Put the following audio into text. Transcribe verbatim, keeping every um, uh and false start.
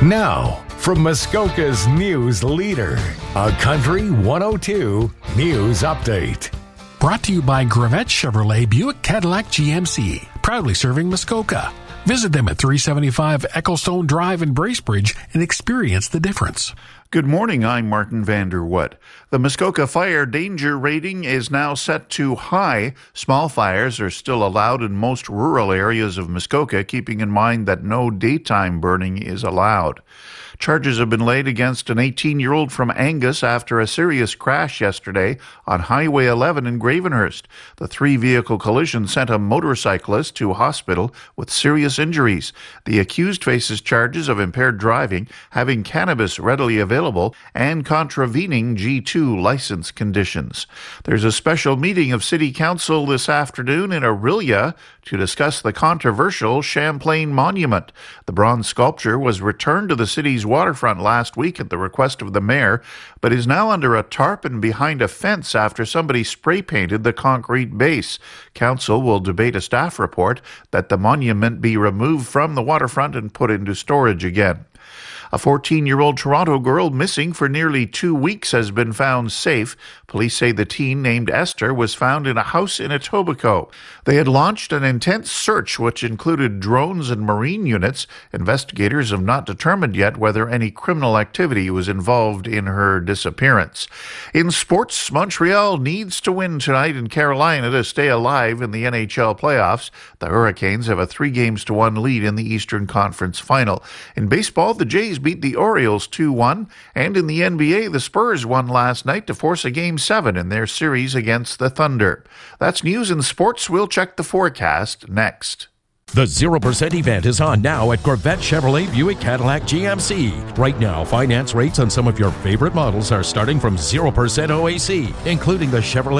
Now, from Muskoka's news leader, a Country one oh two News Update. Brought to you by Gravette Chevrolet Buick Cadillac G M C, proudly serving Muskoka. Visit them at three seventy-five Ecclestone Drive in Bracebridge and experience the difference. Good morning, I'm Martin Vanderwood. The Muskoka fire danger rating is now set to high. Small fires are still allowed in most rural areas of Muskoka, keeping in mind that no daytime burning is allowed. Charges have been laid against an eighteen-year-old from Angus after a serious crash yesterday on Highway eleven in Gravenhurst. The three-vehicle collision sent a motorcyclist to hospital with serious injuries. The accused faces charges of impaired driving, having cannabis readily available, and contravening G two license conditions. There's a special meeting of City Council this afternoon in Orillia to discuss the controversial Champlain Monument. The bronze sculpture was returned to the city's waterfront last week at the request of the mayor, but is now under a tarp and behind a fence after somebody spray-painted the concrete base. Council will debate a staff report that the monument be removed from the waterfront and put into storage again. A fourteen-year-old Toronto girl missing for nearly two weeks has been found safe. Police say the teen named Esther was found in a house in Etobicoke. They had launched an intense search which included drones and marine units. Investigators have not determined yet whether any criminal activity was involved in her disappearance. In sports, Montreal needs to win tonight in Carolina to stay alive in the N H L playoffs. The Hurricanes have a three games to one lead in the Eastern Conference Final. In baseball, the Jays beat the Orioles two one, and in the N B A, the Spurs won last night to force a Game seven in their series against the Thunder. That's news in sports. We'll check the forecast next. The zero percent event is on now at Gravette Chevrolet Buick Cadillac G M C. Right now, finance rates on some of your favorite models are starting from zero percent O A C, including the Chevrolet